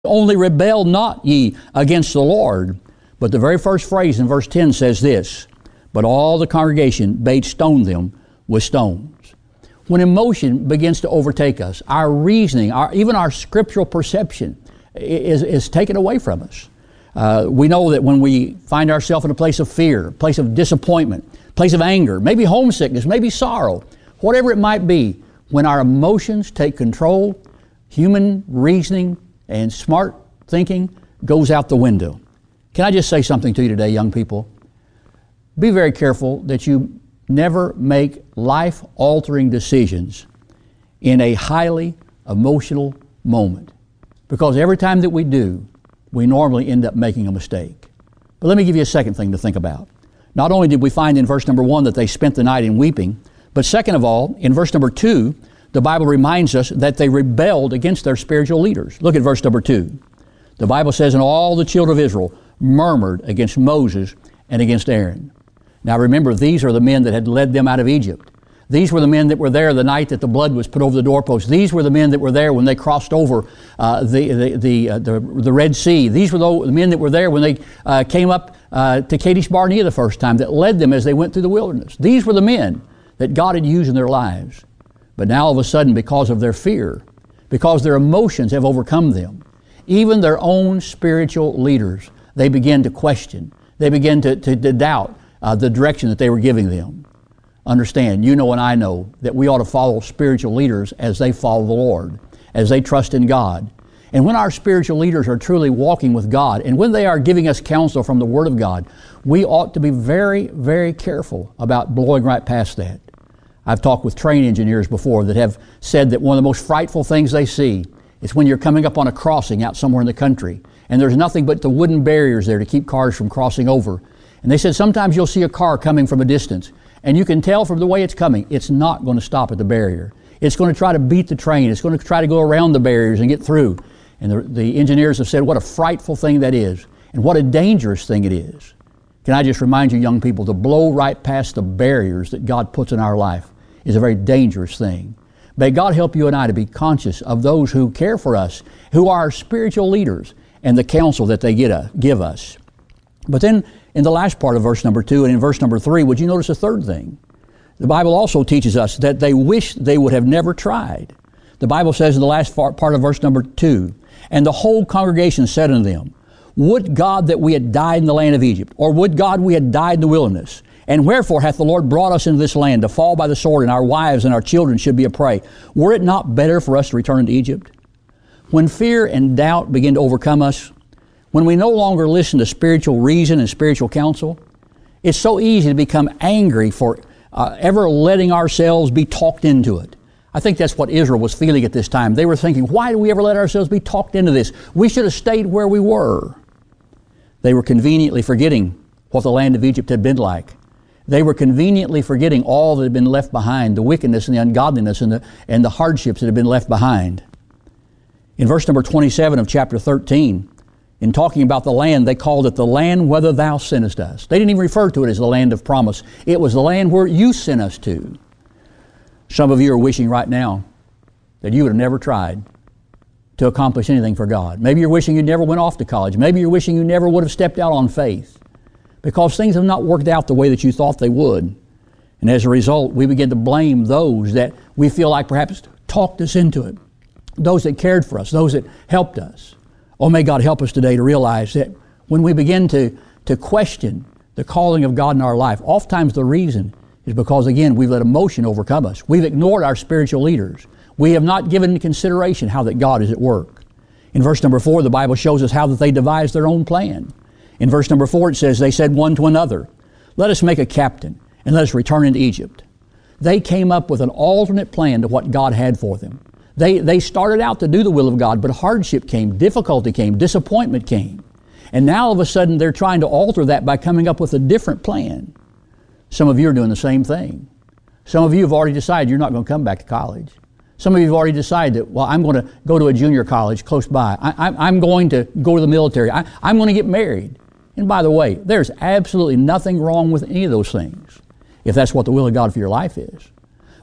Only rebel not ye against the Lord. But the very first phrase in verse 10 says this, but all the congregation bade stone them with stones. When emotion begins to overtake us, our reasoning, even our scriptural perception is taken away from us. We know that when we find ourselves in a place of fear, a place of disappointment, a place of anger, maybe homesickness, maybe sorrow, whatever it might be, when our emotions take control, human reasoning and smart thinking goes out the window. Can I just say something to you today, young people? Be very careful that you never make life-altering decisions in a highly emotional moment. Because every time that we do, we normally end up making a mistake. But let me give you a second thing to think about. Not only did we find in verse number 1 that they spent the night in weeping, but second of all, in verse number 2, the Bible reminds us that they rebelled against their spiritual leaders. Look at verse number 2. The Bible says, and all the children of Israel murmured against Moses and against Aaron. Now remember, these are the men that had led them out of Egypt. These were the men that were there the night that the blood was put over the doorpost. These were the men that were there when they crossed over the Red Sea. These were the men that were there when they came up to Kadesh Barnea the first time, that led them as they went through the wilderness. These were the men that God had used in their lives. But now all of a sudden, because of their fear, because their emotions have overcome them, even their own spiritual leaders, they begin to question. They begin to doubt the direction that they were giving them. Understand, you know and I know that we ought to follow spiritual leaders as they follow the Lord, as they trust in God. And when our spiritual leaders are truly walking with God, and when they are giving us counsel from the Word of God, we ought to be very, very careful about blowing right past that. I've talked with train engineers before that have said that one of the most frightful things they see is when you're coming up on a crossing out somewhere in the country, and there's nothing but the wooden barriers there to keep cars from crossing over. And they said sometimes you'll see a car coming from a distance, and you can tell from the way it's coming, it's not going to stop at the barrier. It's going to try to beat the train. It's going to try to go around the barriers and get through. And the engineers have said what a frightful thing that is, and what a dangerous thing it is. Can I just remind you, young people, to blow right past the barriers that God puts in our life is a very dangerous thing. May God help you and I to be conscious of those who care for us, who are our spiritual leaders, and the counsel that they give us. But then in the last part of verse number 2 and in verse number 3, would you notice a third thing? The Bible also teaches us that they wish they would have never tried. The Bible says in the last part of verse number 2, and the whole congregation said unto them, would God that we had died in the land of Egypt, or would God we had died in the wilderness? And wherefore hath the Lord brought us into this land to fall by the sword, and our wives and our children should be a prey? Were it not better for us to return to Egypt? When fear and doubt begin to overcome us, when we no longer listen to spiritual reason and spiritual counsel, it's so easy to become angry for ever letting ourselves be talked into it. I think that's what Israel was feeling at this time. They were thinking, why do we ever let ourselves be talked into this? We should have stayed where we were. They were conveniently forgetting what the land of Egypt had been like. They were conveniently forgetting all that had been left behind, the wickedness and the ungodliness and the hardships that had been left behind. In verse number 27 of chapter 13, in talking about the land, they called it the land whither thou sentest us. They didn't even refer to it as the land of promise. It was the land where you sent us to. Some of you are wishing right now that you would have never tried to accomplish anything for God. Maybe you're wishing you never went off to college. Maybe you're wishing you never would have stepped out on faith, because things have not worked out the way that you thought they would. And as a result, we begin to blame those that we feel like perhaps talked us into it, those that cared for us, those that helped us. Oh, may God help us today to realize that when we begin to question the calling of God in our life, oftentimes the reason is because, again, we've let emotion overcome us. We've ignored our spiritual leaders. We have not given consideration how that God is at work. In verse number 4, the Bible shows us how that they devised their own plan. In verse number 4, it says, they said one to another, let us make a captain and let us return into Egypt. They came up with an alternate plan to what God had for them. They started out to do the will of God, but hardship came, difficulty came, disappointment came. And now all of a sudden they're trying to alter that by coming up with a different plan. Some of you are doing the same thing. Some of you have already decided you're not going to come back to college. Some of you have already decided that, well, I'm going to go to a junior college close by. I'm going to go to the military. I'm going to get married. And by the way, there's absolutely nothing wrong with any of those things, if that's what the will of God for your life is.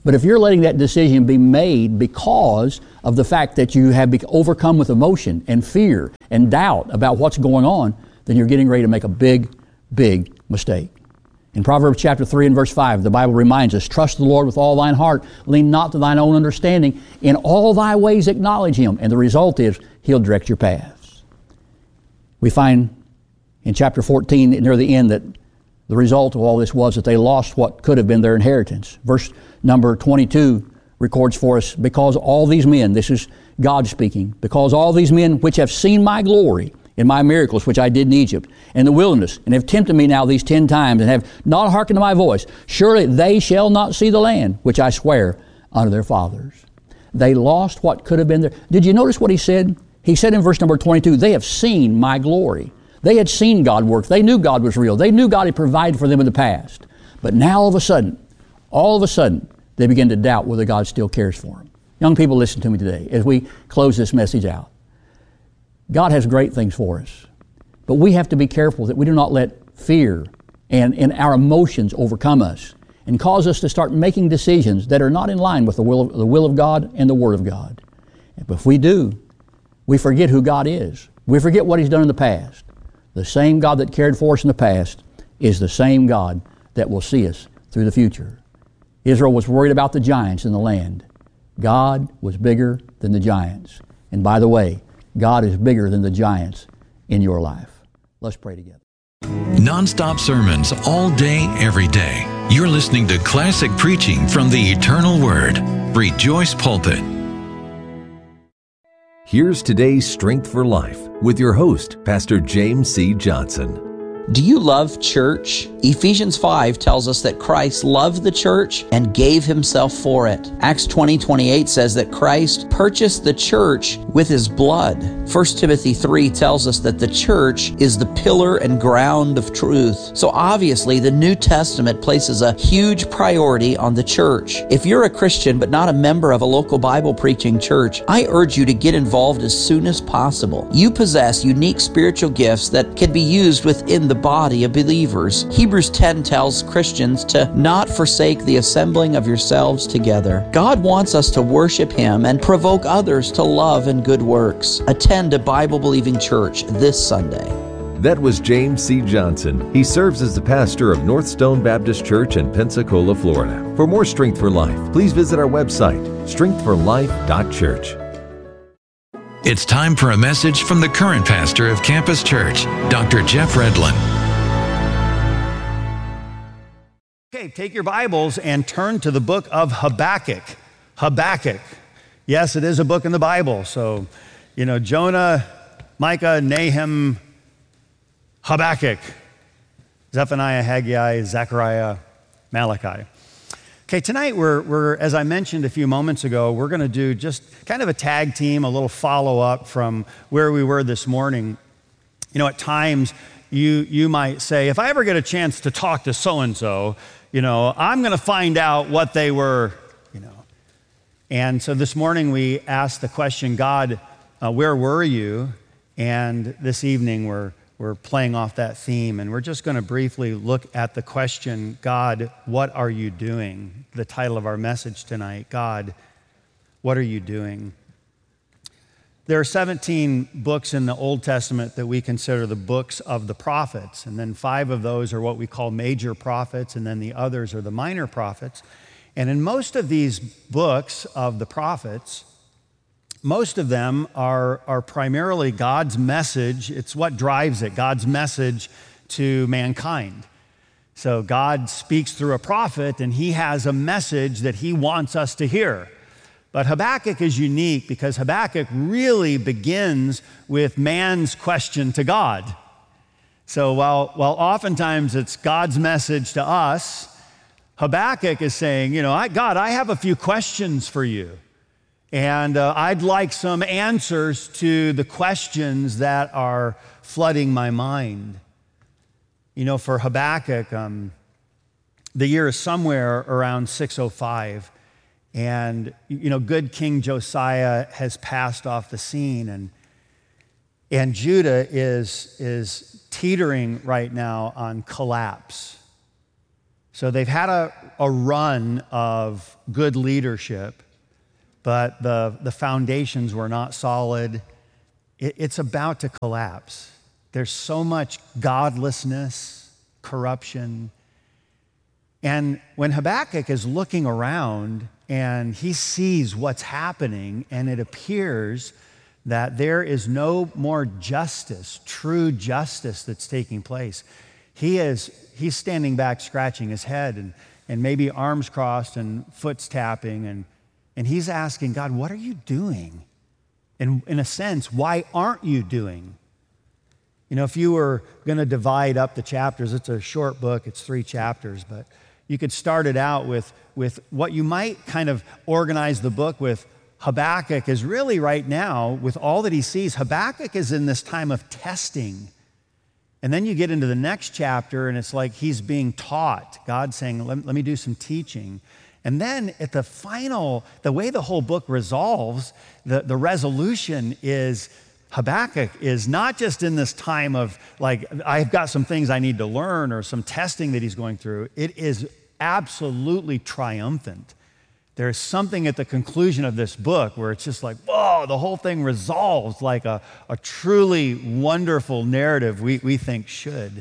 But if you're letting that decision be made because of the fact that you have overcome with emotion and fear and doubt about what's going on, then you're getting ready to make a big, big mistake. In Proverbs chapter 3 and verse 5, the Bible reminds us, trust the Lord with all thine heart, lean not to thine own understanding, in all thy ways acknowledge Him, and the result is He'll direct your paths. We find in chapter 14 near the end that the result of all this was that they lost what could have been their inheritance. Verse number 22 records for us, because all these men, this is God speaking, because all these men which have seen my glory in my miracles which I did in Egypt and the wilderness, and have tempted me now these 10 times, and have not hearkened to my voice, surely they shall not see the land which I swear unto their fathers. They lost what could have been there. Did you notice what he said? He said in verse number 22, they have seen my glory. They had seen God work. They knew God was real. They knew God had provided for them in the past. But now all of a sudden, they begin to doubt whether God still cares for them. Young people, listen to me today as we close this message out. God has great things for us, but we have to be careful that we do not let fear and our emotions overcome us and cause us to start making decisions that are not in line with the will of God and the Word of God. But if we do, we forget who God is. We forget what He's done in the past. The same God that cared for us in the past is the same God that will see us through the future. Israel was worried about the giants in the land. God was bigger than the giants. And by the way, God is bigger than the giants in your life. Let's pray together. Non-stop sermons all day, every day. You're listening to classic preaching from the Eternal Word. Rejoice Pulpit. Here's today's Strength for Life with your host, Pastor James C. Johnson. Do you love church? Ephesians 5 tells us that Christ loved the church and gave Himself for it. Acts 20:28 says that Christ purchased the church with His blood. 1 Timothy 3 tells us that the church is the pillar and ground of truth. So obviously the New Testament places a huge priority on the church. If you're a Christian but not a member of a local Bible preaching church, I urge you to get involved as soon as possible. You possess unique spiritual gifts that can be used within the body of believers. Hebrews 10 tells Christians to not forsake the assembling of yourselves together. God wants us to worship Him and provoke others to love and good works. Attend a Bible-believing church this Sunday. That was James C. Johnson. He serves as the pastor of North Stone Baptist Church in Pensacola, Florida. For more Strength for Life, please visit our website, strengthforlife.church. It's time for a message from the current pastor of Campus Church, Dr. Jeff Redlin. Okay, take your Bibles and turn to the book of Habakkuk. Habakkuk. Yes, it is a book in the Bible. So, Jonah, Micah, Nahum, Habakkuk, Zephaniah, Haggai, Zechariah, Malachi. Okay, tonight we're, as I mentioned a few moments ago, we're going to do just kind of a tag team, a little follow-up from where we were this morning. At times you might say, if I ever get a chance to talk to so-and-so, I'm going to find out what they were, And so this morning we asked the question, God, where were you? And this evening we're playing off that theme, and we're just going to briefly look at the question, God, what are you doing? The title of our message tonight, God, what are you doing? There are 17 books in the Old Testament that we consider the books of the prophets, and then 5 of those are what we call major prophets, and then the others are the minor prophets. And in most of these books of the prophets, most of them are primarily God's message. It's what drives it, God's message to mankind. So God speaks through a prophet, and he has a message that he wants us to hear. But Habakkuk is unique because Habakkuk really begins with man's question to God. So while oftentimes it's God's message to us, Habakkuk is saying, God, I have a few questions for you. And I'd like some answers to the questions that are flooding my mind. For Habakkuk, the year is somewhere around 605. And, good King Josiah has passed off the scene. And Judah is teetering right now on collapse. So they've had a run of good leadership, but the foundations were not solid. It's about to collapse. There's so much godlessness, corruption. And when Habakkuk is looking around and he sees what's happening, and it appears that there is no more justice, true justice that's taking place, he's standing back scratching his head and maybe arms crossed and foot's tapping, and he's asking God, what are you doing? And in a sense, why aren't you doing? You know, if you were going to divide up the chapters, it's a short book, it's 3 chapters, but you could start it out with what you might kind of organize the book with. Habakkuk is really right now, with all that he sees, Habakkuk is in this time of testing. And then you get into the next chapter, and it's like he's being taught. God's saying, let me do some teaching. And then at the final, the way the whole book resolves, the resolution is Habakkuk is not just in this time of like, I've got some things I need to learn or some testing that he's going through. It is absolutely triumphant. There's something at the conclusion of this book where it's just like, whoa, the whole thing resolves like a truly wonderful narrative we think should.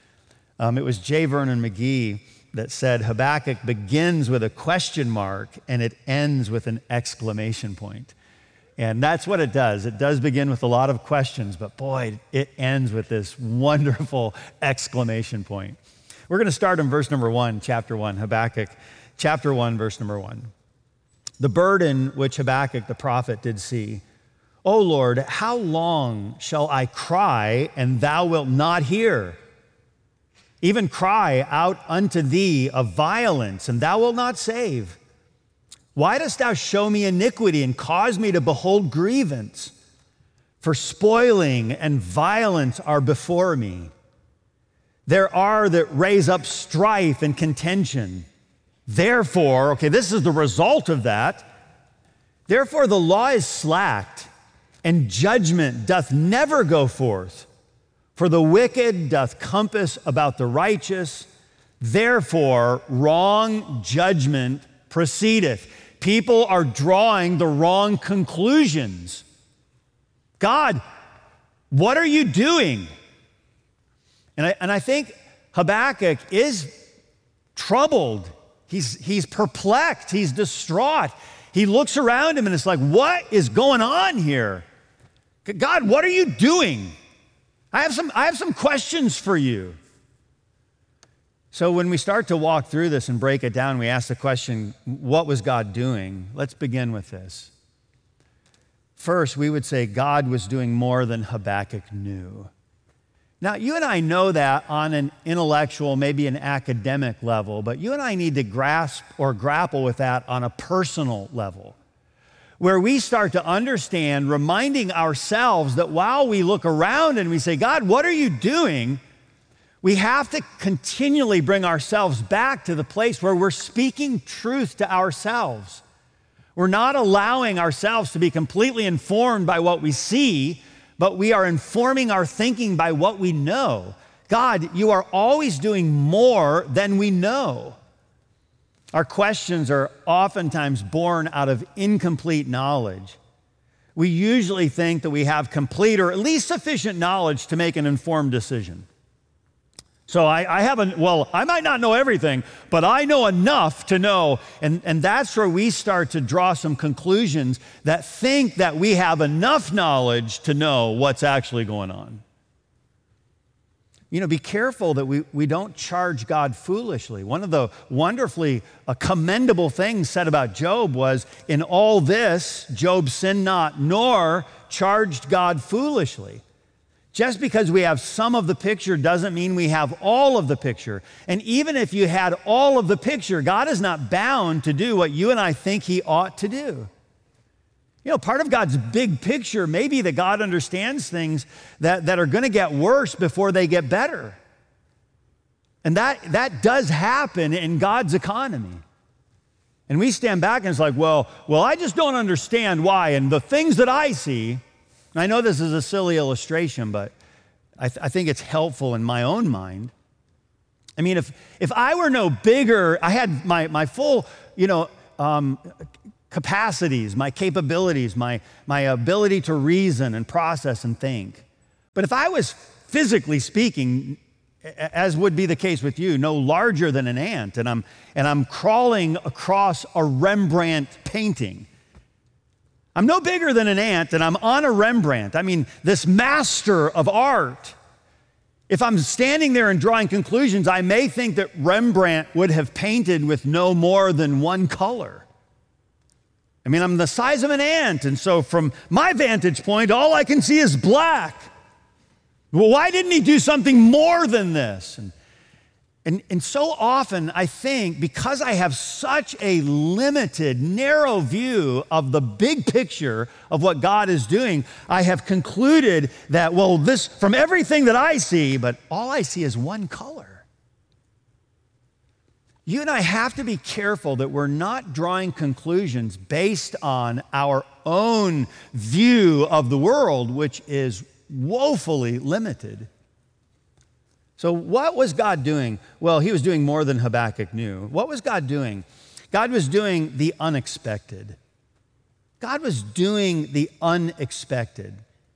It was J. Vernon McGee that said Habakkuk begins with a question mark and it ends with an exclamation point. And that's what it does. It does begin with a lot of questions, but boy, it ends with this wonderful exclamation point. We're going to start in verse number 1, chapter 1, Habakkuk, chapter 1, verse number 1. The burden which Habakkuk the prophet did see. O Lord, how long shall I cry and thou wilt not hear? Even cry out unto thee of violence and thou wilt not save. Why dost thou show me iniquity and cause me to behold grievance? For spoiling and violence are before me. There are that raise up strife and contention. Therefore, okay, this is the result of that. Therefore the law is slacked, and judgment doth never go forth. For the wicked doth compass about the righteous. Therefore wrong judgment proceedeth. People are drawing the wrong conclusions. God, what are you doing? And I think Habakkuk is troubled. He's perplexed. He's distraught. He looks around him and it's like, what is going on here? God, what are you doing? I have some questions for you. So when we start to walk through this and break it down, we ask the question, what was God doing? Let's begin with this. First, we would say God was doing more than Habakkuk knew. Now, you and I know that on an intellectual, maybe an academic level, but you and I need to grasp or grapple with that on a personal level, where we start to understand, reminding ourselves that while we look around and we say, God, what are you doing? We have to continually bring ourselves back to the place where we're speaking truth to ourselves. We're not allowing ourselves to be completely informed by what we see, but we are informing our thinking by what we know. God, you are always doing more than we know. Our questions are oftentimes born out of incomplete knowledge. We usually think that we have complete or at least sufficient knowledge to make an informed decision. So I might not know everything, but I know enough to know. And that's where we start to draw some conclusions that think that we have enough knowledge to know what's actually going on. You know, be careful that we don't charge God foolishly. One of the wonderfully commendable things said about Job was, in all this, Job sinned not, nor charged God foolishly. Just because we have some of the picture doesn't mean we have all of the picture. And even if you had all of the picture, God is not bound to do what you and I think he ought to do. You know, part of God's big picture may be that God understands things that are going to get worse before they get better. And that does happen in God's economy. And we stand back and it's like, well, I just don't understand why. And the things that I see, and I know this is a silly illustration, but I think it's helpful in my own mind. I mean, if I were no bigger, I had my full, capacities, my capabilities, my ability to reason and process and think. But if I was, physically speaking, as would be the case with you, no larger than an ant, and I'm crawling across a Rembrandt painting, I'm no bigger than an ant, and I'm on a Rembrandt. I mean, this master of art. If I'm standing there and drawing conclusions, I may think that Rembrandt would have painted with no more than one color. I mean, I'm the size of an ant, and so from my vantage point, all I can see is black. Well, why didn't he do something more than this? And so often, I think, because I have such a limited, narrow view of the big picture of what God is doing, I have concluded that, well, this, from everything that I see, but all I see is one color. You and I have to be careful that we're not drawing conclusions based on our own view of the world, which is woefully limited. So what was God doing? Well, he was doing more than Habakkuk knew. What was God doing? God was doing the unexpected. God was doing the unexpected.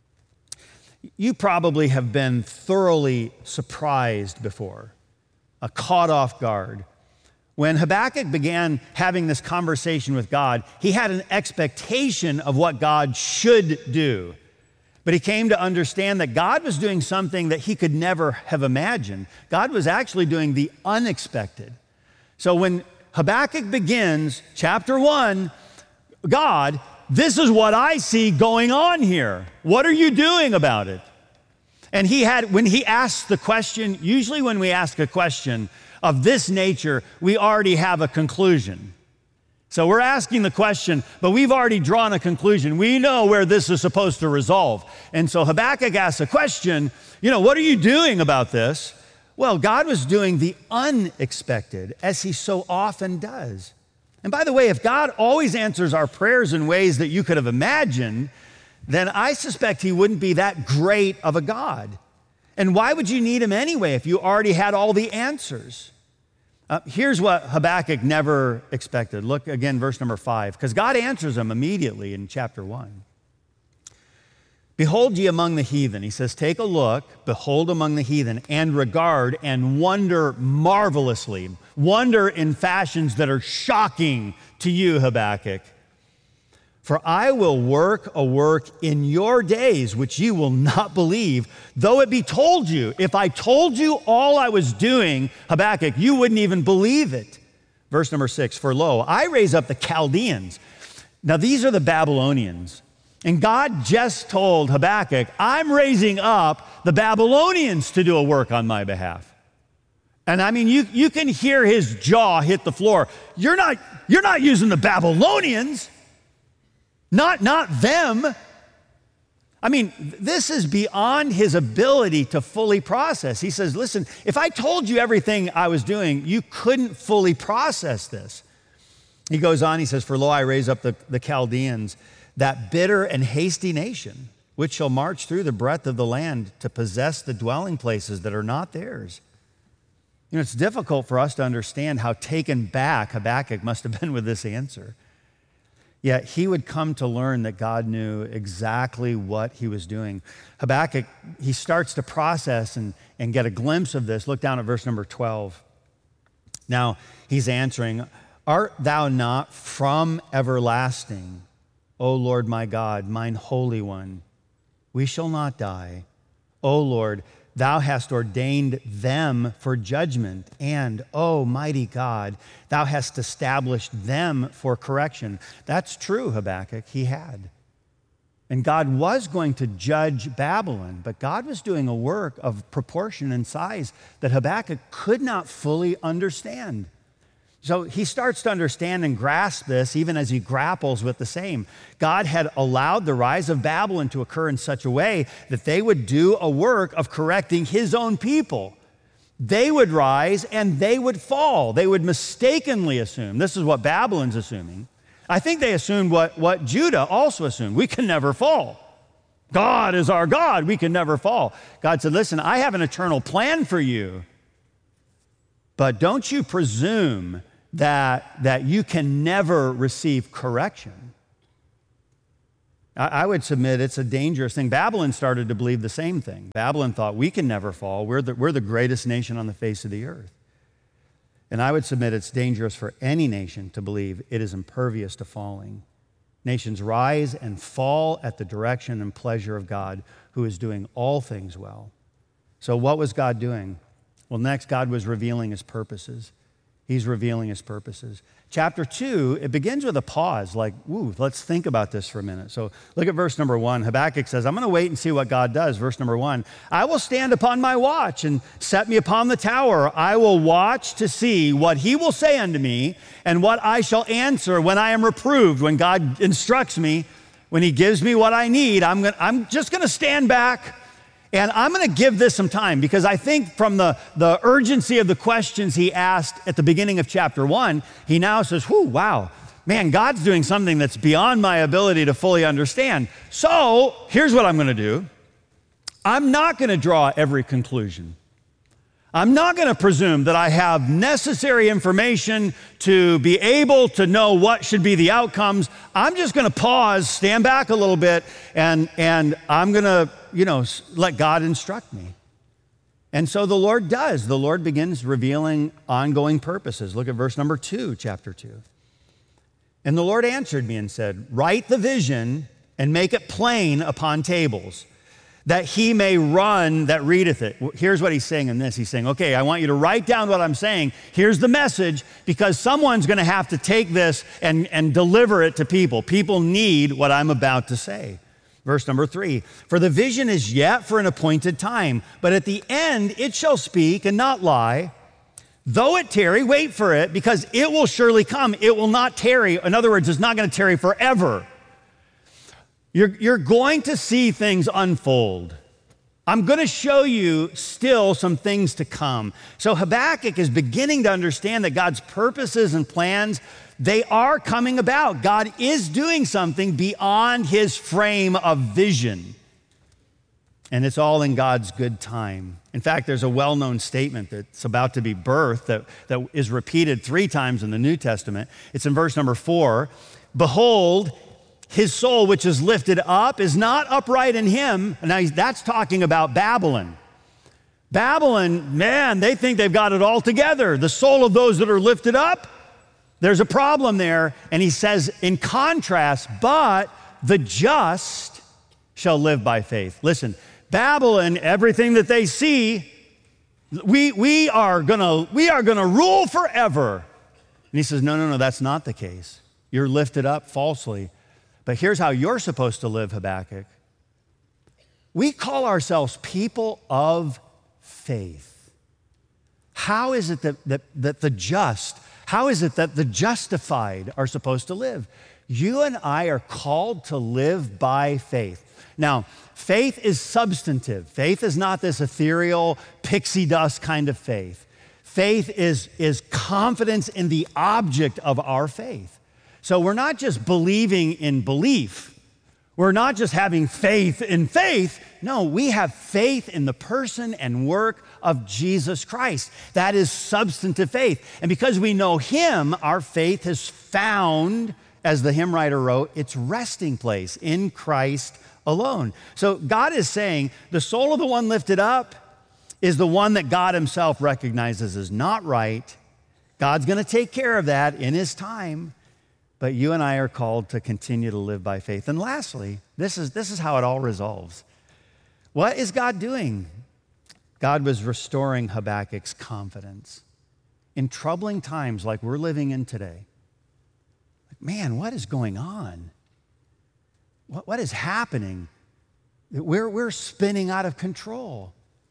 You probably have been thoroughly surprised before, caught off guard. When Habakkuk began having this conversation with God, he had an expectation of what God should do. But he came to understand that God was doing something that he could never have imagined. God was actually doing the unexpected. So when Habakkuk begins chapter 1, God, this is what I see going on here. What are you doing about it? And when he asked the question, usually when we ask a question of this nature, we already have a conclusion. So we're asking the question, but we've already drawn a conclusion. We know where this is supposed to resolve. And so Habakkuk asks a question, what are you doing about this? Well, God was doing the unexpected, as he so often does. And by the way, if God always answers our prayers in ways that you could have imagined, then I suspect he wouldn't be that great of a God. And why would you need him anyway if you already had all the answers? Here's what Habakkuk never expected. Look again, verse number 5, because God answers him immediately in chapter 1. Behold ye among the heathen. He says, take a look, behold among the heathen, and regard and wonder marvelously. Wonder in fashions that are shocking to you, Habakkuk. For I will work a work in your days which ye will not believe, though it be told you. If I told you all I was doing, Habakkuk, you wouldn't even believe it. Verse number 6, for lo, I raise up the Chaldeans. Now these are the Babylonians. And God just told Habakkuk, I'm raising up the Babylonians to do a work on my behalf. And I mean, you can hear his jaw hit the floor. You're not using the Babylonians. Not them. I mean, this is beyond his ability to fully process. He says, listen, if I told you everything I was doing, you couldn't fully process this. He goes on, he says, for lo, I raise up the Chaldeans, that bitter and hasty nation, which shall march through the breadth of the land to possess the dwelling places that are not theirs. It's difficult for us to understand how taken back Habakkuk must have been with this answer. Yet he would come to learn that God knew exactly what he was doing. Habakkuk, he starts to process and get a glimpse of this. Look down at verse number 12. Now he's answering, art thou not from everlasting, O Lord my God, mine Holy One? We shall not die. O Lord, thou hast ordained them for judgment, and, O mighty God, thou hast established them for correction. That's true, Habakkuk, he had. And God was going to judge Babylon, but God was doing a work of proportion and size that Habakkuk could not fully understand. So he starts to understand and grasp this even as he grapples with the same. God had allowed the rise of Babylon to occur in such a way that they would do a work of correcting his own people. They would rise and they would fall. They would mistakenly assume. This is what Babylon's assuming. I think they assumed what Judah also assumed. We can never fall. God is our God. We can never fall. God said, listen, I have an eternal plan for you. But don't you presume that you can never receive correction. I would submit it's a dangerous thing. Babylon started to believe the same thing. Babylon thought we can never fall. We're the greatest nation on the face of the earth. And I would submit it's dangerous for any nation to believe it is impervious to falling. Nations rise and fall at the direction and pleasure of God, who is doing all things well. So what was God doing? Well, next, God was revealing his purposes. He's revealing his purposes. Chapter 2, it begins with a pause, like, ooh, let's think about this for a minute. So look at verse number 1. Habakkuk says, I'm going to wait and see what God does. Verse number 1, I will stand upon my watch and set me upon the tower. I will watch to see what he will say unto me and what I shall answer when I am reproved. When God instructs me, when he gives me what I need, I'm just going to stand back. And I'm going to give this some time because I think from the urgency of the questions he asked at the beginning of chapter 1, he now says, whew, wow, man, God's doing something that's beyond my ability to fully understand. So here's what I'm going to do. I'm not going to draw every conclusion. I'm not going to presume that I have necessary information to be able to know what should be the outcomes. I'm just going to pause, stand back a little bit, and I'm going to, let God instruct me. And so the Lord does. The Lord begins revealing ongoing purposes. Look at verse number 2, chapter 2. And the Lord answered me and said, write the vision and make it plain upon tables, that he may run that readeth it. Here's what he's saying in this. He's saying, okay, I want you to write down what I'm saying. Here's the message, because someone's going to have to take this and deliver it to people. People need what I'm about to say. Verse number 3, for the vision is yet for an appointed time, but at the end it shall speak and not lie. Though it tarry, wait for it, because it will surely come. It will not tarry. In other words, it's not going to tarry forever. You're going to see things unfold. I'm going to show you still some things to come. So Habakkuk is beginning to understand that God's purposes and plans, they are coming about. God is doing something beyond his frame of vision. And it's all in God's good time. In fact, there's a well-known statement that's about to be birthed that is repeated 3 times in the New Testament. It's in verse number 4. Behold, his soul, which is lifted up, is not upright in him. Now, that's talking about Babylon. Babylon, man, they think they've got it all together. The soul of those that are lifted up, there's a problem there. And he says, in contrast, but the just shall live by faith. Listen, Babylon, everything that they see, we are gonna rule forever. And he says, no, that's not the case. You're lifted up falsely. But here's how you're supposed to live, Habakkuk. We call ourselves people of faith. How is it that the just, how is it that the justified are supposed to live? You and I are called to live by faith. Now, faith is substantive. Faith is not this ethereal, pixie dust kind of faith. Faith is confidence in the object of our faith. So we're not just believing in belief. We're not just having faith in faith. No, we have faith in the person and work of Jesus Christ. That is substantive faith. And because we know him, our faith has found, as the hymn writer wrote, its resting place in Christ alone. So God is saying the soul of the one lifted up is the one that God himself recognizes as not right. God's going to take care of that in his time. But you and I are called to continue to live by faith. And lastly, this is how it all resolves. What is God doing? God was restoring Habakkuk's confidence. In troubling times like we're living in today, man, what is going on? What is happening? We're spinning out of control.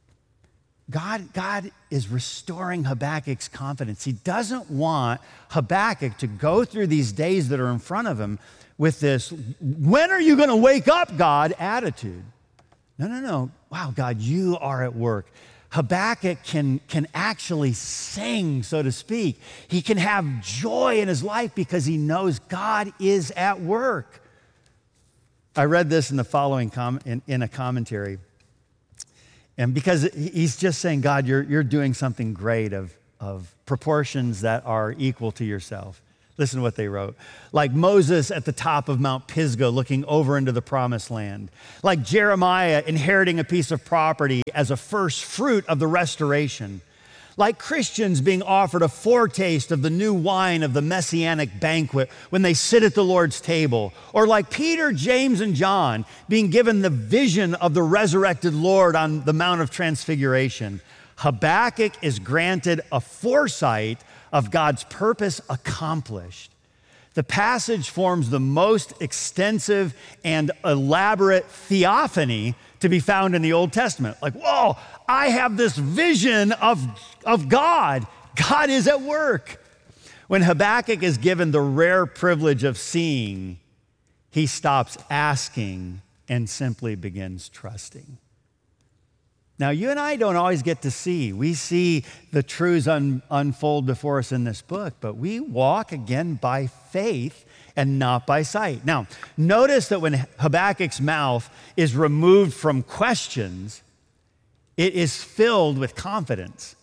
God is restoring Habakkuk's confidence. He doesn't want Habakkuk to go through these days that are in front of him with this, when are you going to wake up, God, attitude. No. Wow, God, you are at work. Habakkuk can actually sing, so to speak. He can have joy in his life because he knows God is at work. I read this in the following in a commentary. And because he's just saying, God, you're doing something great of of proportions that are equal to yourself. Listen to what they wrote. Like Moses at the top of Mount Pisgah looking over into the promised land. Like Jeremiah inheriting a piece of property as a first fruit of the restoration. Like Christians being offered a foretaste of the new wine of the messianic banquet when they sit at the Lord's table. Or like Peter, James, and John being given the vision of the resurrected Lord on the Mount of Transfiguration. Habakkuk is granted a foresight of God's purpose accomplished. The passage forms the most extensive and elaborate theophany to be found in the Old Testament. Like, whoa, I have this vision of God. God is at work. When Habakkuk is given the rare privilege of seeing, he stops asking and simply begins trusting. Now, you and I don't always get to see. We see the truths unfold before us in this book, but we walk again by faith and not by sight. Now, notice that when Habakkuk's mouth is removed from questions, it is filled with confidence.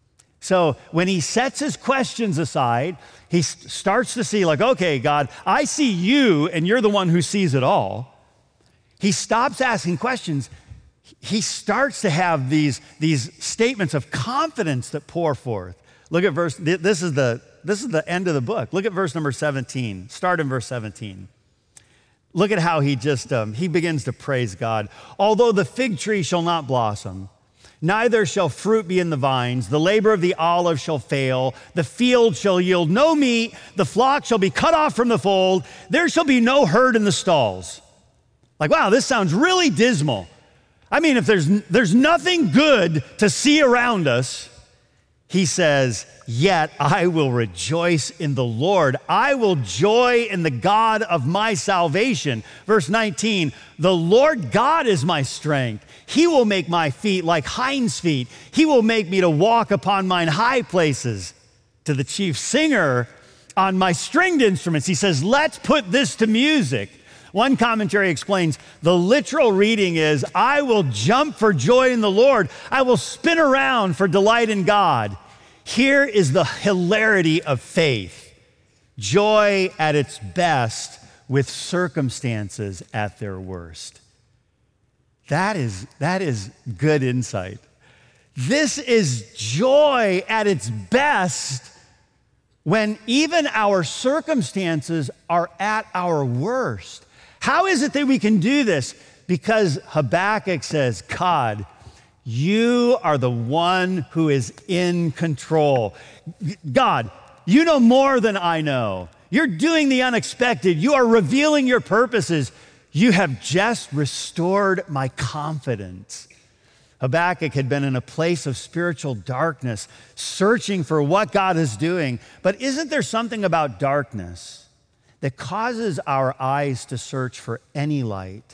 So when he sets his questions aside, he starts to see like, okay, God, I see you and you're the one who sees it all. He stops asking questions. He starts to have these statements of confidence that pour forth. Look at this is the end of the book. Look at verse number 17. Start in verse 17. Look at how he begins to praise God. Although the fig tree shall not blossom, neither shall fruit be in the vines, the labor of the olive shall fail, the field shall yield no meat, the flock shall be cut off from the fold, there shall be no herd in the stalls. Like, wow, this sounds really dismal. I mean, if there's nothing good to see around us, he says, yet I will rejoice in the Lord. I will joy in the God of my salvation. Verse 19, the Lord God is my strength. He will make my feet like hinds' feet. He will make me to walk upon mine high places. To the chief singer on my stringed instruments, he says, let's put this to music. One commentary explains the literal reading is, I will jump for joy in the Lord. I will spin around for delight in God. Here is the hilarity of faith. Joy at its best with circumstances at their worst. That is good insight. This is joy at its best when even our circumstances are at our worst. How is it that we can do this? Because Habakkuk says, God, you are the one who is in control. God, you know more than I know. You're doing the unexpected. You are revealing your purposes. You have just restored my confidence. Habakkuk had been in a place of spiritual darkness, searching for what God is doing. But isn't there something about darkness that causes our eyes to search for any light?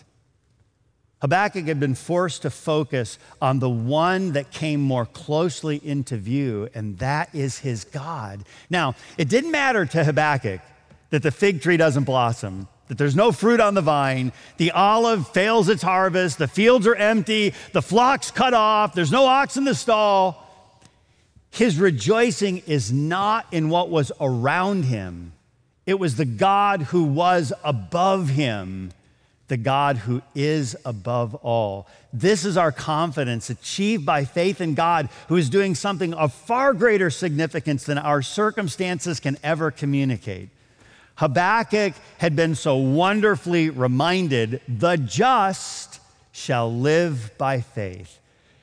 Habakkuk had been forced to focus on the one that came more closely into view, and that is his God. Now, it didn't matter to Habakkuk that the fig tree doesn't blossom, that there's no fruit on the vine, the olive fails its harvest, the fields are empty, the flock's cut off, there's no ox in the stall. His rejoicing is not in what was around him. It was the God who was above him, the God who is above all. This is our confidence, achieved by faith in God, who is doing something of far greater significance than our circumstances can ever communicate. Habakkuk had been so wonderfully reminded, the just shall live by faith.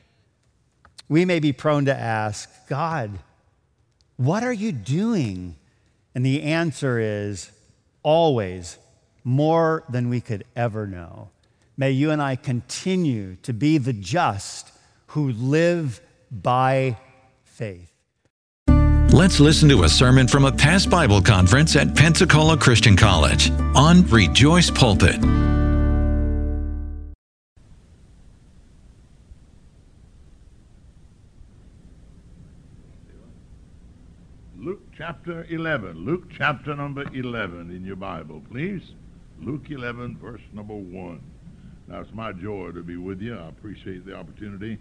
We may be prone to ask, God, what are you doing? And the answer is always more than we could ever know. May you and I continue to be the just who live by faith. Let's listen to a sermon from a past Bible conference at Pensacola Christian College on Rejoice Pulpit. Luke chapter 11. Luke chapter number 11 in your Bible, please. Luke 11, verse number 1. Now, it's my joy to be with you. I appreciate the opportunity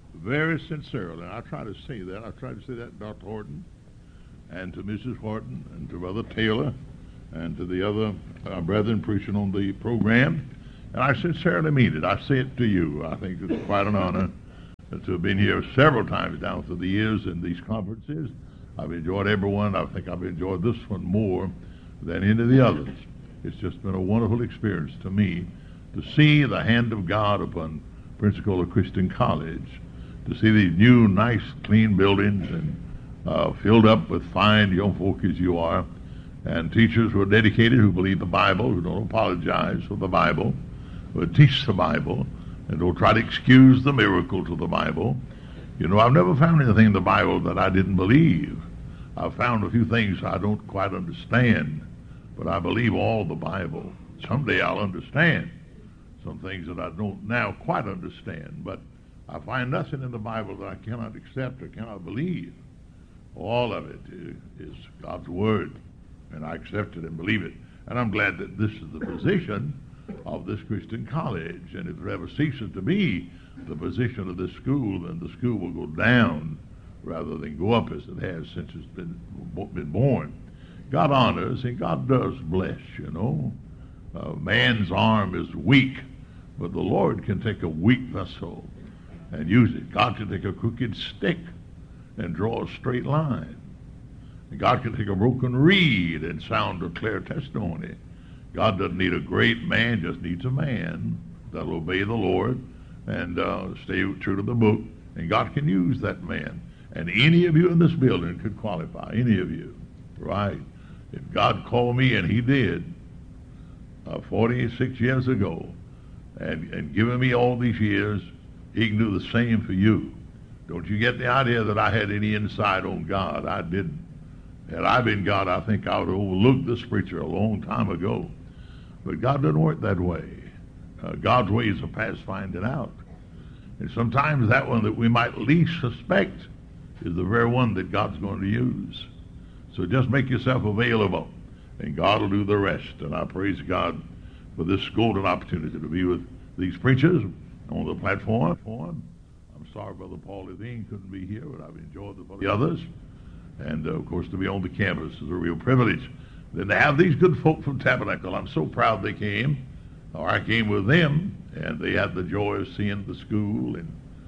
very sincerely, and I try to say that. I try to say that to Dr. Horton and to Mrs. Horton and to Brother Taylor and to the other brethren preaching on the program. And I sincerely mean it. I say it to you. I think it's quite an honor to have been here several times down through the years in these conferences. I've enjoyed every one. I think I've enjoyed this one more than any of the others. It's just been a wonderful experience to me to see the hand of God upon Pensacola Christian College, to see these new, nice, clean buildings and filled up with fine young folk as you are, and teachers who are dedicated, who believe the Bible, who don't apologize for the Bible, who teach the Bible, and don't try to excuse the miracles of the Bible. You know, I've never found anything in the Bible that I didn't believe. I've found a few things I don't quite understand, but I believe all the Bible. Someday I'll understand some things that I don't now quite understand, but I find nothing in the Bible that I cannot accept or cannot believe. All of it is God's Word, and I accept it and believe it. And I'm glad that this is the position of this Christian college, and if it ever ceases to be the position of this school, then the school will go down rather than go up as it has since it's been born. God honors and God does bless, you know. Man's arm is weak, but the Lord can take a weak vessel and use it. God can take a crooked stick and draw a straight line. And God can take a broken reed and sound a clear testimony. God doesn't need a great man, just needs a man that'll obey the Lord and stay true to the book, and God can use that man. And any of you in this building could qualify, any of you, right? If God called me, and he did, 46 years ago, and given me all these years, he can do the same for you. Don't you get the idea that I had any insight on God? I didn't. Had I been God, I think I would have overlooked this preacher a long time ago. But God doesn't work that way. God's ways are past finding out. And sometimes that one that we might least suspect is the very one that God's going to use. So just make yourself available, and God will do the rest. And I praise God for this golden opportunity to be with these preachers on the platform. I'm sorry Brother Paul Levine couldn't be here, but I've enjoyed the others. And, of course, to be on the campus is a real privilege. Then to have these good folk from Tabernacle, I'm so proud they came, or I came with them, and they had the joy of seeing the school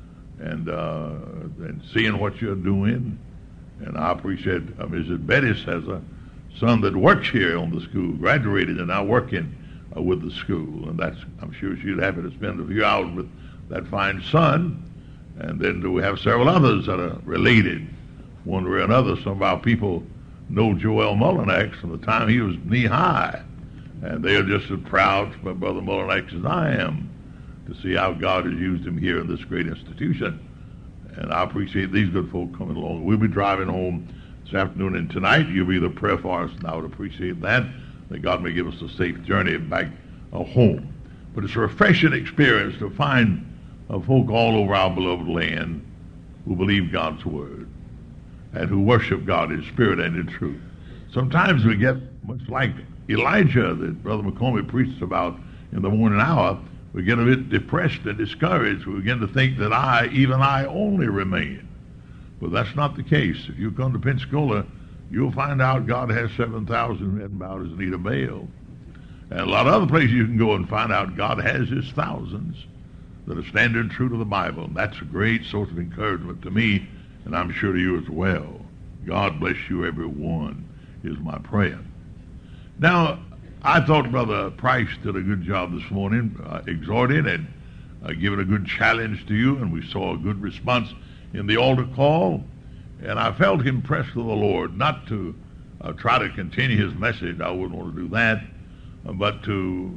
and seeing what you're doing. And I appreciate Mrs. Bettis has a son that works here on the school, graduated and now working with the school. And I'm sure she'd happy to spend a few hours with that fine son. And then we have several others that are related. One way or another, some of our people know Joel Mullinax from the time he was knee-high. And they are just as proud for Brother Mullinax as I am to see how God has used him here in this great institution. And I appreciate these good folk coming along. We'll be driving home this afternoon and tonight. You'll be the prayer for us, and I would appreciate that God may give us a safe journey back home. But it's a refreshing experience to find folk all over our beloved land who believe God's Word and who worship God in spirit and in truth. Sometimes we get much like Elijah that Brother McCormick preached about in the morning hour. We get a bit depressed and discouraged. We begin to think that even I only remain. But that's not the case. If you come to Pensacola, you'll find out God has 7,000 who hadn't bowed his knee to Baal. And a lot of other places you can go and find out God has his thousands that are standing true to the Bible. And that's a great source of encouragement to me, and I'm sure to you as well. God bless you, everyone, is my prayer. Now, I thought Brother Price did a good job this morning, exhorting and giving a good challenge to you, and we saw a good response in the altar call. And I felt impressed with the Lord not to try to continue his message. I wouldn't want to do that, but to,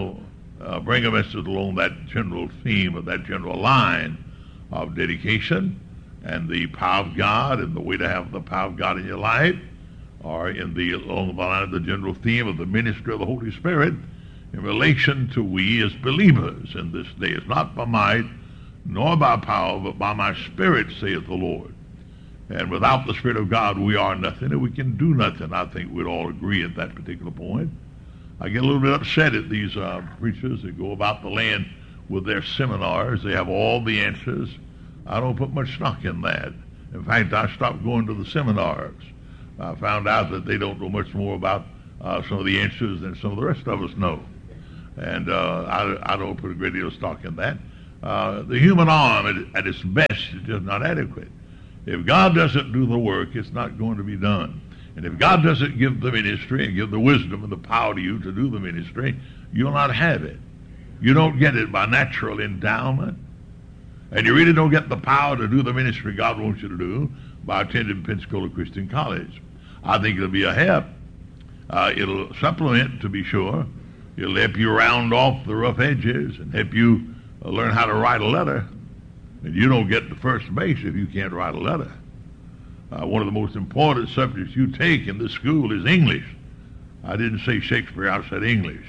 bring a message along that general theme of that general line of dedication and the power of God and the way to have the power of God in your life, or along the line of the general theme of the ministry of the Holy Spirit in relation to we as believers in this day. It's not by might nor by power, but by my Spirit, saith the Lord. And without the Spirit of God, we are nothing, and we can do nothing. I think we'd all agree at that particular point. I get a little bit upset at these preachers that go about the land with their seminars. They have all the answers. I don't put much stock in that. In fact, I stopped going to the seminars. I found out that they don't know much more about some of the answers than some of the rest of us know. And I don't put a great deal of stock in that. The human arm at its best is just not adequate. If God doesn't do the work, it's not going to be done. And if God doesn't give the ministry and give the wisdom and the power to you to do the ministry, you'll not have it. You don't get it by natural endowment. And you really don't get the power to do the ministry God wants you to do by attending Pensacola Christian College. I think it'll be a help. It'll supplement, to be sure. It'll help you round off the rough edges and help you learn how to write a letter. And you don't get to first base if you can't write a letter. One of the most important subjects you take in this school is English. I didn't say Shakespeare, I said English.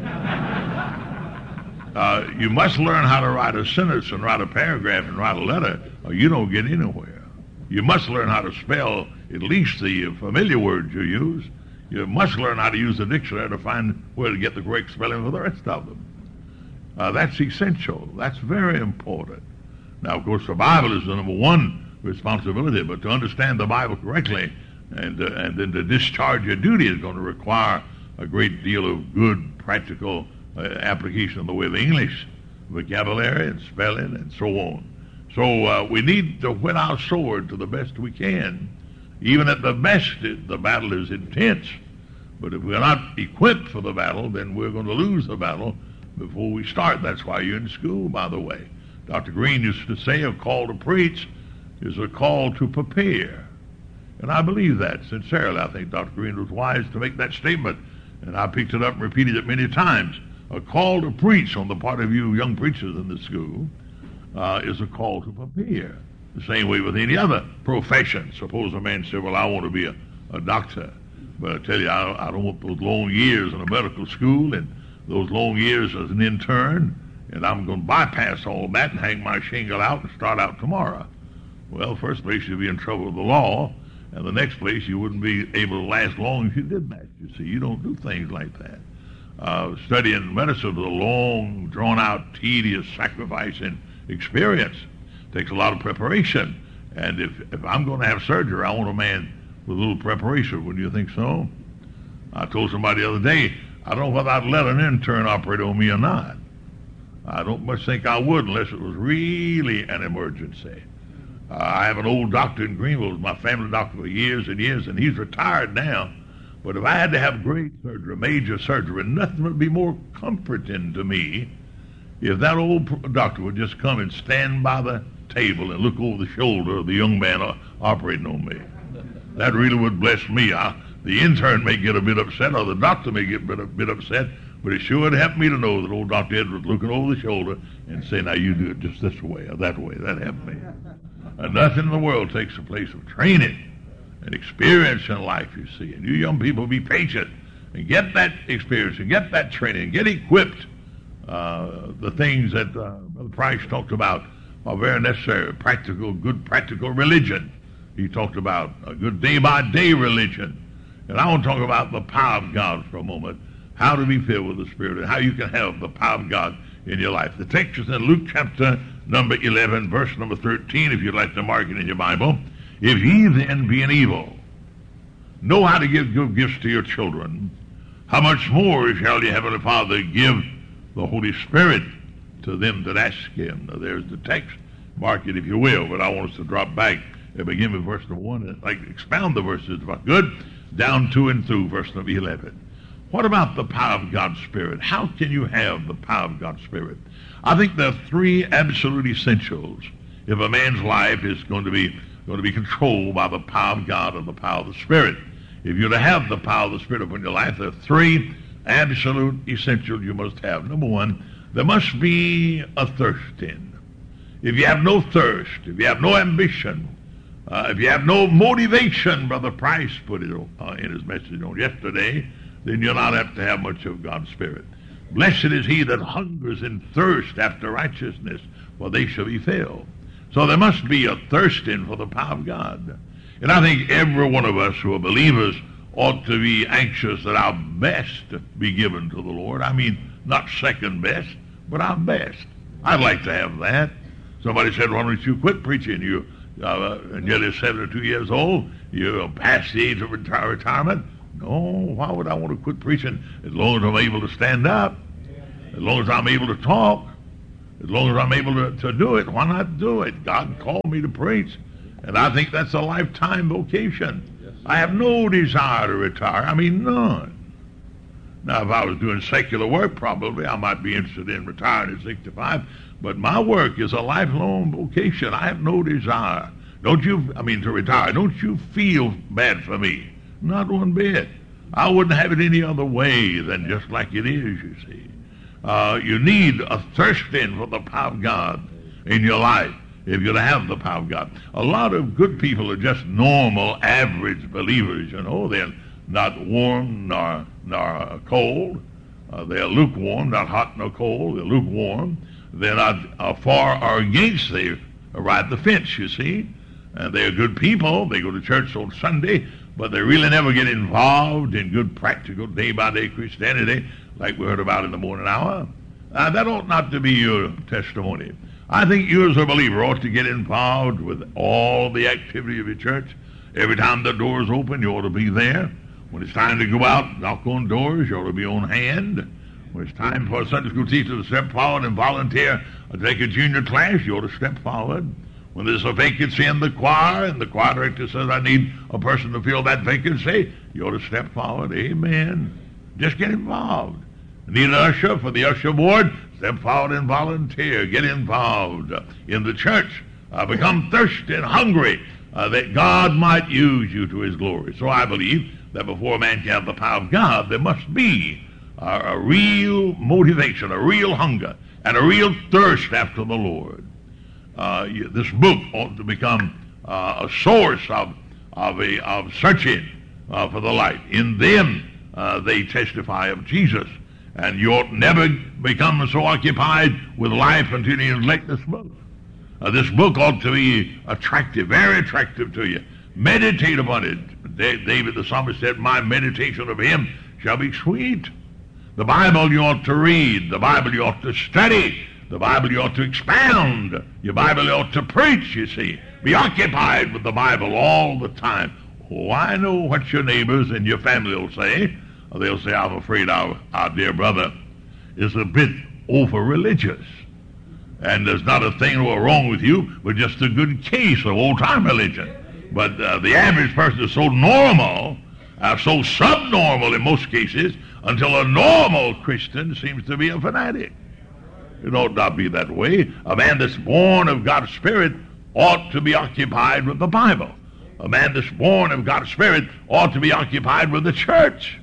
You must learn how to write a sentence and write a paragraph and write a letter, or you don't get anywhere. You must learn how to spell at least the familiar words you use. You must learn how to use the dictionary to find where to get the correct spelling for the rest of them. That's essential. That's very important. Now, of course, the Bible is the number one responsibility, but to understand the Bible correctly and then to discharge your duty is going to require a great deal of good practical application of the way of English, vocabulary and spelling and so on. So we need to whet our sword to the best we can. Even at the best, the battle is intense. But if we're not equipped for the battle, then we're going to lose the battle before we start. That's why you're in school, by the way. Dr. Green used to say a call to preach is a call to prepare. And I believe that sincerely. I think Dr. Green was wise to make that statement. And I picked it up and repeated it many times. A call to preach on the part of you young preachers in the school is a call to prepare. The same way with any other profession. Suppose a man said, well, I want to be a doctor. But I tell you, I don't want those long years in a medical school and those long years as an intern, and I'm going to bypass all that and hang my shingle out and start out tomorrow. Well, first place, you'd be in trouble with the law, and the next place, you wouldn't be able to last long if you did that. You see, you don't do things like that. Studying medicine is a long, drawn-out, tedious, sacrificing experience. It takes a lot of preparation. And if I'm going to have surgery, I want a man with a little preparation. Wouldn't you think so? I told somebody the other day, I don't know whether I'd let an intern operate on me or not. I don't much think I would unless it was really an emergency. I have an old doctor in Greenville, who was my family doctor for years and years, and he's retired now. But if I had to have great surgery, major surgery, nothing would be more comforting to me if that old doctor would just come and stand by the table and look over the shoulder of the young man operating on me. That really would bless me. The intern may get a bit upset, or the doctor may get a bit upset, but it sure would help me to know that old Dr. Ed was looking over the shoulder and saying, now you do it just this way or that way. That helped me. And nothing in the world takes the place of training and experience in life, you see. And you young people, be patient and get that experience and get that training and get equipped. The things that Brother Price talked about are very necessary. Good practical religion. He talked about a good day-by-day religion. And I want to talk about the power of God for a moment, how to be filled with the Spirit, and how you can have the power of God in your life. The text is in Luke chapter number 11, verse number 13, if you'd like to mark it in your Bible. If ye then, being evil, know how to give good gifts to your children, how much more shall your heavenly Father give the Holy Spirit to them that ask him? Now, there's the text. Mark it if you will, but I want us to drop back and begin with verse number 1 and expound the verses if I could, down to and through verse number 11. What about the power of God's Spirit? How can you have the power of God's Spirit? I think there are three absolute essentials if a man's life is going to be controlled by the power of God and the power of the Spirit. If you're to have the power of the Spirit upon your life, there are three absolute essentials you must have. Number one, there must be a thirsting. If you have no thirst, if you have no ambition, if you have no motivation, Brother Price put it in his message on yesterday, then you're not apt to have much of God's Spirit. Blessed is he that hungers and thirsts after righteousness, for they shall be filled. So there must be a thirsting for the power of God. And I think every one of us who are believers ought to be anxious that our best be given to the Lord. I mean, not second best, but our best. I'd like to have that. Somebody said, why don't you quit preaching? You nearly 72 years old. You're past the age of retirement. No, why would I want to quit preaching as long as I'm able to stand up, as long as I'm able to talk, as long as I'm able to do it? Why not do it? God called me to preach, and I think that's a lifetime vocation. I have no desire to retire. I mean, none. Now, if I was doing secular work, probably I might be interested in retiring at 65, but my work is a lifelong vocation. I have no desire. To retire. Don't you feel bad for me? Not one bit. I wouldn't have it any other way than just like it is, you see. You need a thirsting for the power of God in your life if you're to have the power of God. A lot of good people are just normal, average believers, you know. They're not warm nor cold. They're lukewarm, not hot nor cold. They're lukewarm. They're not far or against. They ride the fence, you see. And they're good people. They go to church on Sunday, but they really never get involved in good practical day-by-day Christianity like we heard about in the morning hour. That ought not to be your testimony. I think you as a believer ought to get involved with all the activity of your church. Every time the doors open, you ought to be there. When it's time to go out, knock on doors, you ought to be on hand. When it's time for a Sunday school teacher to step forward and volunteer to take a junior class, you ought to step forward. When there's a vacancy in the choir and the choir director says, I need a person to fill that vacancy, you ought to step forward. Amen. Just get involved. Need an usher for the usher board? Step forward and volunteer. Get involved in the church. Become thirsty and hungry that God might use you to his glory. So I believe that before a man can have the power of God, there must be a real motivation, a real hunger, and a real thirst after the Lord. This book ought to become a source of searching for the light. In them they testify of Jesus. And you ought never become so occupied with life until you neglect this book. This book ought to be attractive, very attractive to you. Meditate upon it. David the psalmist said, my meditation of him shall be sweet. The Bible you ought to read. The Bible you ought to study. The Bible you ought to expound. Your Bible you ought to preach, you see. Be occupied with the Bible all the time. Oh, I know what your neighbors and your family will say. They'll say, I'm afraid our dear brother is a bit over-religious. And there's not a thing wrong with you, but just a good case of old-time religion. But the average person is so normal, so subnormal in most cases, until a normal Christian seems to be a fanatic. It ought not be that way. A man that's born of God's Spirit ought to be occupied with the Bible. A man that's born of God's Spirit ought to be occupied with the church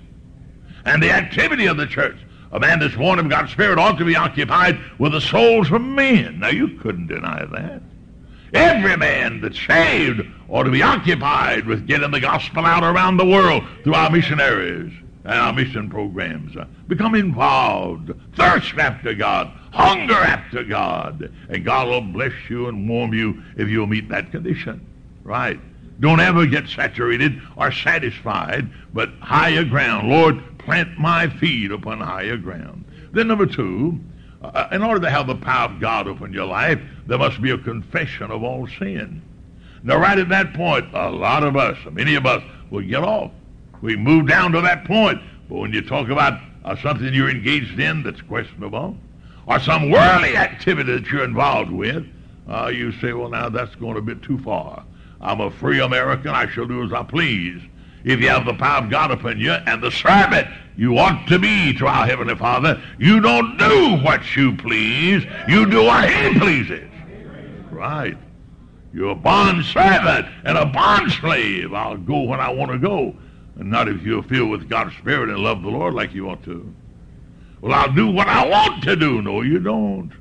and the activity of the church. A man that's born of God's Spirit ought to be occupied with the souls of men. Now, you couldn't deny that. Every man that's saved ought to be occupied with getting the gospel out around the world through our missionaries and our mission programs. Become involved. Thirst after God. Hunger after God. And God will bless you and warm you if you'll meet that condition. Right. Don't ever get saturated or satisfied, but higher ground. Lord, plant my feet upon higher ground. Then number two, in order to have the power of God upon your life, there must be a confession of all sin. Now, right at that point, a lot of us, many of us, will get off. We move down to that point. But when you talk about something you're engaged in that's questionable, or some worldly activity that you're involved with, you say, well, now that's going a bit too far. I'm a free American. I shall do as I please. If you have the power of God upon you and the servant you ought to be to our Heavenly Father, you don't do what you please. You do what He pleases. Right. You're a bond servant and a bond slave. I'll go when I want to go, and not if you're filled with God's Spirit and love the Lord like you ought to. Well, I'll do what I want to do. No, you don't.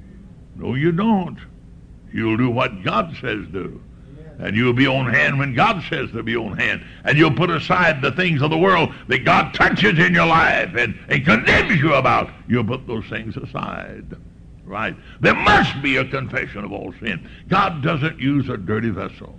No, you don't. You'll do what God says do. And you'll be on hand when God says to be on hand. And you'll put aside the things of the world that God touches in your life and condemns you about. You'll put those things aside. Right? There must be a confession of all sin. God doesn't use a dirty vessel.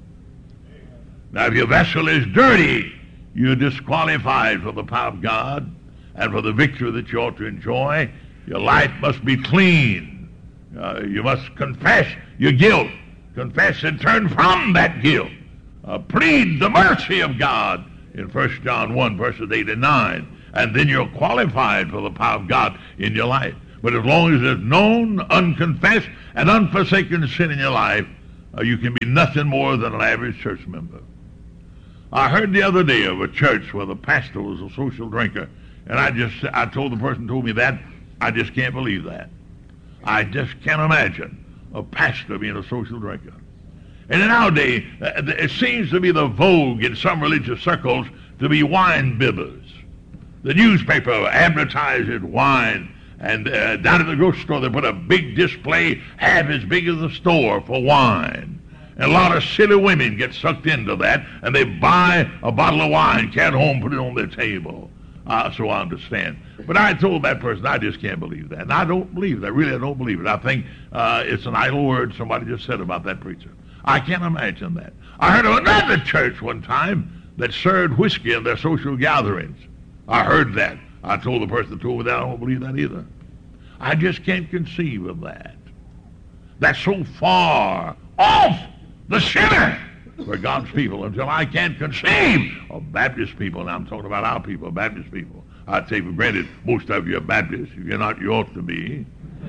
Now, if your vessel is dirty, you're disqualified for the power of God and for the victory that you ought to enjoy. Your life must be clean. You must confess your guilt. Confess and turn from that guilt. Plead the mercy of God in 1 John 1, verses 8 and 9. And then you're qualified for the power of God in your life. But as long as there's known, unconfessed, and unforsaken sin in your life, you can be nothing more than an average church member. I heard the other day of a church where the pastor was a social drinker, and I told the person who told me that, I just can't believe that. I just can't imagine a pastor being a social drinker. And nowadays, it seems to be the vogue in some religious circles to be wine bibbers. The newspaper advertises wine, and down at the grocery store they put a big display half as big as the store for wine. And a lot of silly women get sucked into that, and they buy a bottle of wine, carry it home, put it on their table. So I understand. But I told that person, I just can't believe that. And I don't believe that. Really, I don't believe it. I think it's an idle word somebody just said about that preacher. I can't imagine that. I heard of another church one time that served whiskey in their social gatherings. I heard that. I told the person that told me that, I don't believe that either. I just can't conceive of that. That's so far off the sinner for God's people until I can't conceive of Baptist people. And I'm talking about our people, Baptist people. I take for granted most of you are Baptists. If you're not, you ought to be.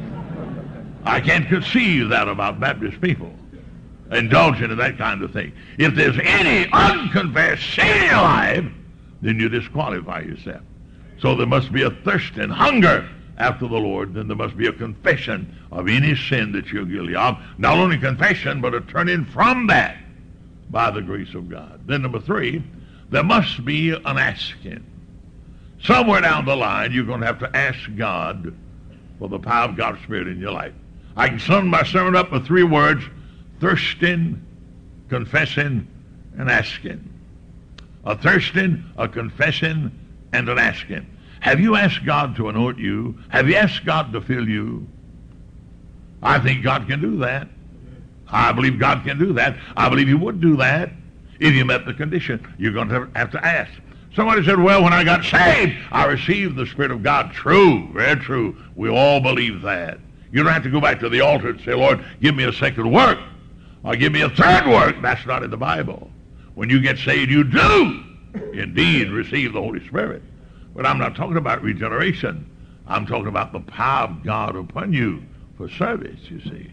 I can't conceive that about Baptist people, indulging in that kind of thing. If there's any unconfessed sin in your life, then you disqualify yourself. So there must be a thirst and hunger after the Lord. Then there must be a confession of any sin that you're guilty of. Not only confession, but a turning from that by the grace of God. Then number 3, there must be an asking. Somewhere down the line, you're going to have to ask God for the power of God's Spirit in your life. I can sum my sermon up with 3 words: thirsting, confessing, and asking. A thirsting, a confessing, and an asking. Have you asked God to anoint you? Have you asked God to fill you? I think God can do that. I believe God can do that. I believe He would do that if you met the condition. You're going to have to ask. Somebody said, well, when I got saved, I received the Spirit of God. True, very true. We all believe that. You don't have to go back to the altar and say, Lord, give me a second work, or give me a third work. That's not in the Bible. When you get saved, you do indeed receive the Holy Spirit. But I'm not talking about regeneration. I'm talking about the power of God upon you for service, you see.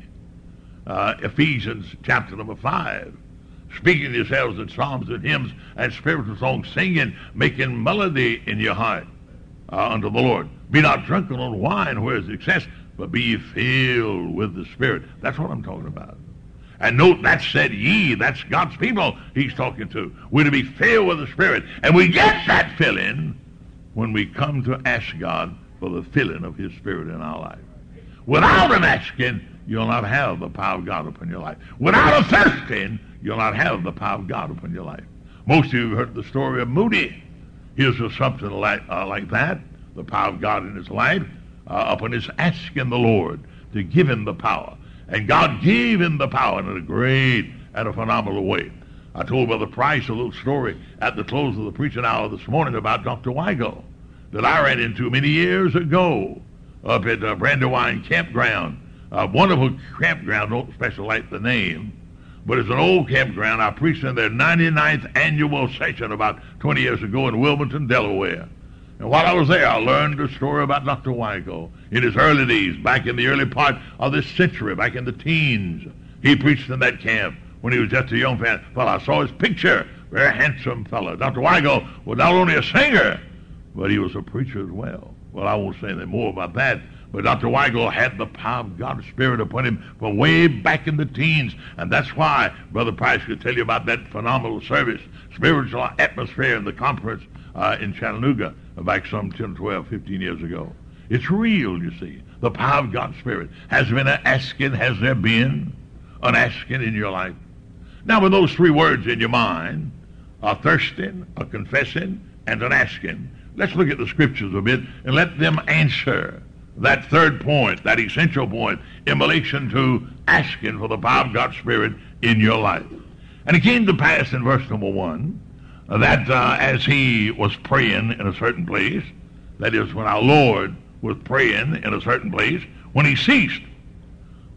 Ephesians chapter number 5. Speaking to yourselves in psalms and hymns and spiritual songs, singing, making melody in your heart unto the Lord. Be not drunken on wine, where is excess, but be ye filled with the Spirit. That's what I'm talking about. And note, that said ye, that's God's people He's talking to. We're to be filled with the Spirit. And we get that filling when we come to ask God for the filling of His Spirit in our life. Without an asking, you'll not have the power of God upon your life. Without a thirsting, you'll not have the power of God upon your life. Most of you have heard the story of Moody. Here's something like that, the power of God in his life, upon his asking the Lord to give him the power. And God gave him the power in a great and a phenomenal way. I told Brother Price a little story at the close of the preaching hour this morning about Dr. Weigel that I ran into many years ago up at Brandywine Campground. Wonderful campground, don't especially like the name, but it's an old campground. I preached in their 99th annual session about 20 years ago in Wilmington, Delaware. And while I was there, I learned a story about Dr. Weigel in his early days, back in the early part of this century, back in the teens. He preached in that camp when he was just a young fellow. I saw his picture, very handsome fellow. Dr. Weigel was not only a singer, but he was a preacher as well. Well, I won't say anything more about that. But Dr. Weigel had the power of God's Spirit upon him from way back in the teens. And that's why Brother Price could tell you about that phenomenal service, spiritual atmosphere in the conference in Chattanooga back some 10, 12, 15 years ago. It's real, you see. The power of God's Spirit. Has there been an asking? Has there been an asking in your life? Now, with those 3 words in your mind, a thirsting, a confessing, and an asking, let's look at the scriptures a bit and let them answer that third point, that essential point, in relation to asking for the power of God's Spirit in your life. And it came to pass in verse number 1 that as he was praying in a certain place, that is, when our Lord was praying in a certain place, when he ceased,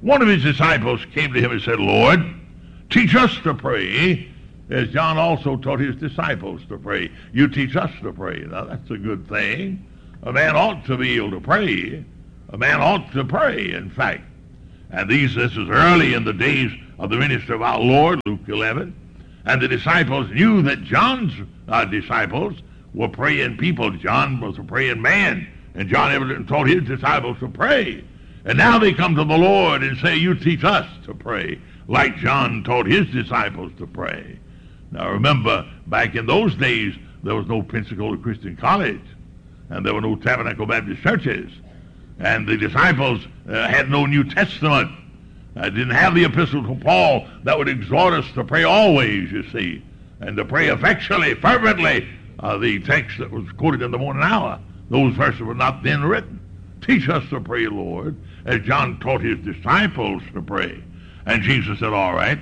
one of his disciples came to him and said, Lord, teach us to pray, as John also taught his disciples to pray. You teach us to pray. Now, that's a good thing. A man ought to be able to pray. A man ought to pray, in fact. And this is early in the days of the ministry of our Lord, Luke 11. And the disciples knew that John's disciples were praying people. John was a praying man. And John evidently taught his disciples to pray. And now they come to the Lord and say, you teach us to pray, like John taught his disciples to pray. Now remember, back in those days, there was no Pensacola Christian College, and there were no Tabernacle Baptist churches, and the disciples had no New Testament, didn't have the epistles of Paul that would exhort us to pray always, you see, and to pray effectually, fervently, the text that was quoted in the morning hour. Those verses were not then written. Teach us to pray, Lord, as John taught his disciples to pray. And Jesus said, all right.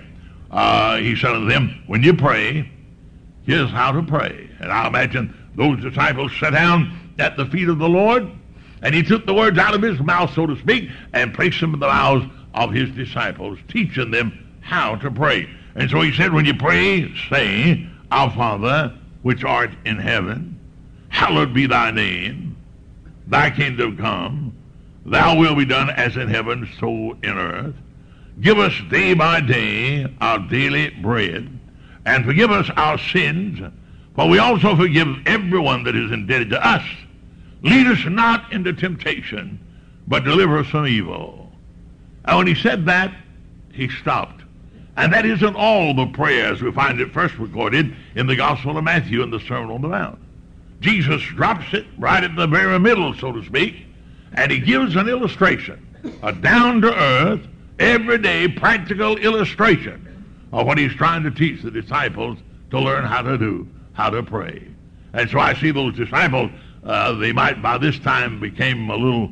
He said to them, when you pray, here's how to pray. And I imagine those disciples sat down at the feet of the Lord, and he took the words out of his mouth, so to speak, and placed them in the mouths of his disciples, teaching them how to pray. And so he said, when you pray, say, Our Father, which art in heaven, hallowed be thy name, thy kingdom come, thy will be done as in heaven, so in earth. Give us day by day our daily bread, and forgive us our sins, for we also forgive everyone that is indebted to us. Lead us not into temptation, but deliver us from evil. And when he said that, he stopped. And that isn't all the prayers. We find it first recorded in the Gospel of Matthew in the Sermon on the Mount. Jesus drops it right at the very middle, so to speak, and he gives an illustration, a down-to-earth, everyday, practical illustration of what he's trying to teach the disciples to learn how to do, how to pray. And so I see those disciples, they might by this time became a little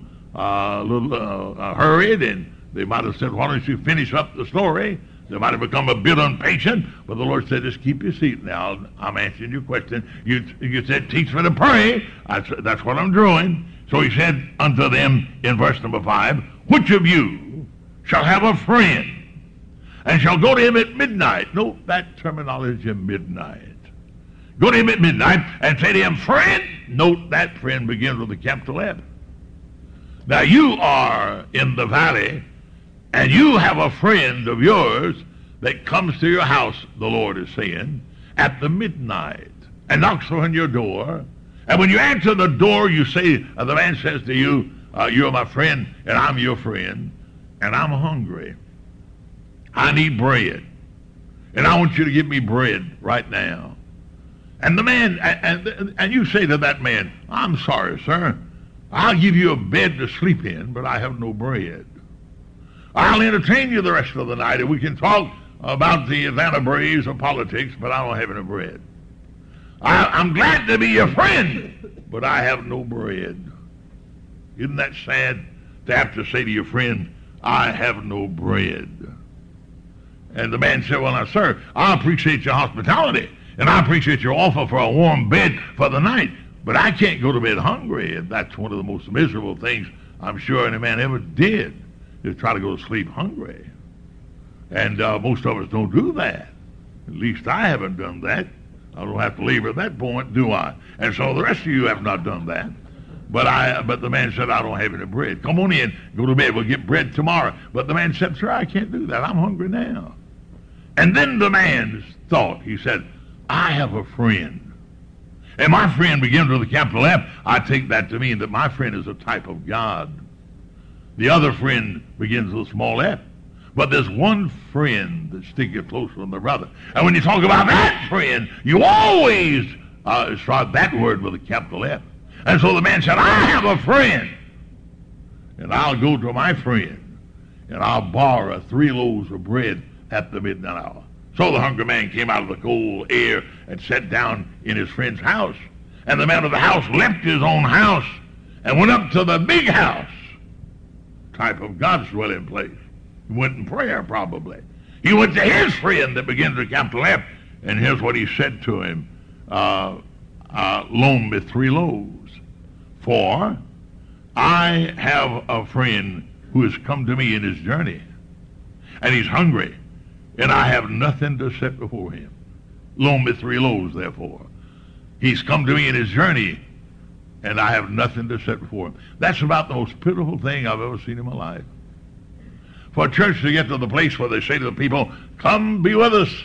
hurried, and they might have said, why don't you finish up the story? They might have become a bit impatient, but the Lord said, just keep your seat now. I'm answering your question. You said, teach me to pray. That's what I'm doing. So he said unto them in verse number 5, which of you shall have a friend, and shall go to him at midnight? Note that terminology, midnight. Go to him at midnight and say to him, friend. Note that friend begins with a capital F. Now you are in the valley, and you have a friend of yours that comes to your house, the Lord is saying, at the midnight, and knocks on your door. And when you answer the door, you say, the man says to you, you're my friend, and I'm your friend, and I'm hungry. I need bread, and I want you to give me bread right now. And the man, and you say to that man, I'm sorry, sir, I'll give you a bed to sleep in, but I have no bread. I'll entertain you the rest of the night, and we can talk about the Atlanta Braves or politics, but I don't have any bread. I'm glad to be your friend, but I have no bread. Isn't that sad to have to say to your friend, I have no bread? And the man said, well, now, sir, I appreciate your hospitality, and I appreciate your offer for a warm bed for the night, but I can't go to bed hungry, and that's one of the most miserable things I'm sure any man ever did, is try to go to sleep hungry. And most of us don't do that. At least I haven't done that. I don't have to labor at that point, do I? And so the rest of you have not done that. But the man said, I don't have any bread. Come on in, go to bed, we'll get bread tomorrow. But the man said, sir, I can't do that. I'm hungry now. And then the man thought, he said, I have a friend. And my friend begins with a capital F. I take that to mean that my friend is a type of God. The other friend begins with a small f. But there's one friend that sticketh closer than the brother. And when you talk about that friend, you always start that word with a capital F. And so the man said, I have a friend. And I'll go to my friend, and I'll borrow 3 loaves of bread at the midnight hour. So the hungry man came out of the cold air and sat down in his friend's house. And the man of the house left his own house and went up to the big house, type of God's dwelling place. He went in prayer, probably. He went to his friend that begins with a capital F, and here's what he said to him. Loan me 3 loaves, for I have a friend who has come to me in his journey, and he's hungry, and I have nothing to set before him. Loan me 3 loaves, therefore. He's come to me in his journey, and I have nothing to set before him. That's about the most pitiful thing I've ever seen in my life. For a church to get to the place where they say to the people, come be with us,